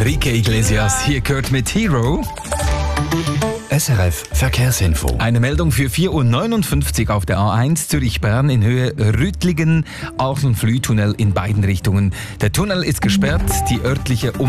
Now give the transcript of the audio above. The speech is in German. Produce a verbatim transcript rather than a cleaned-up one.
Enrique Iglesias hier gehört mit Hero. S R F Verkehrsinfo. Eine Meldung für vier Uhr neunundfünfzig auf der A eins Zürich-Bern in Höhe Rüttlingen, Aachen-Flüh-Tunnel in beiden Richtungen. Der Tunnel ist gesperrt, die örtliche um